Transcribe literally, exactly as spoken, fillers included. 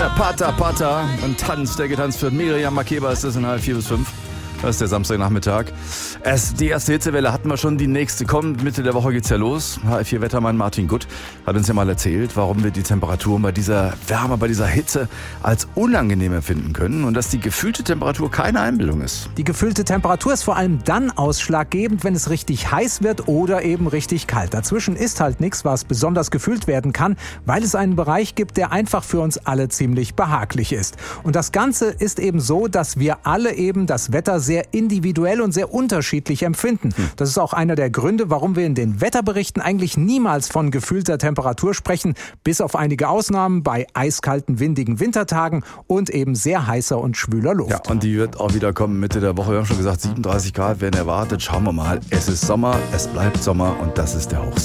Pata Pata. Ein Tanz, der getanzt wird. Miriam Makeba ist das in halb vier bis fünf. Das ist der Samstagnachmittag. Es, die erste Hitzewelle hatten wir schon, die nächste kommt. Mitte der Woche geht's ja los. H F vier-Wettermann Martin Gutt hat uns ja mal erzählt, warum wir die Temperaturen bei dieser Wärme, bei dieser Hitze als unangenehm empfinden können und dass die gefühlte Temperatur keine Einbildung ist. Die gefühlte Temperatur ist vor allem dann ausschlaggebend, wenn es richtig heiß wird oder eben richtig kalt. Dazwischen ist halt nichts, was besonders gefühlt werden kann, weil es einen Bereich gibt, der einfach für uns alle ziemlich behaglich ist. Und das Ganze ist eben so, dass wir alle eben das Wetter sehr individuell und sehr unterschiedlich empfinden. Das ist auch einer der Gründe, warum wir in den Wetterberichten eigentlich niemals von gefühlter Temperatur sprechen, bis auf einige Ausnahmen bei eiskalten, windigen Wintertagen und eben sehr heißer und schwüler Luft. Ja, und die wird auch wieder kommen Mitte der Woche. Wir haben schon gesagt, siebenunddreißig Grad werden erwartet. Schauen wir mal. Es ist Sommer, es bleibt Sommer und das ist der Hochsommer.